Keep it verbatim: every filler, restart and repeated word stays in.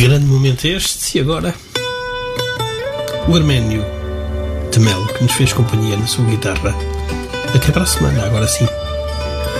Grande momento este, e agora o Arménio de Melo, que nos fez companhia na sua guitarra. Até para a semana, agora sim.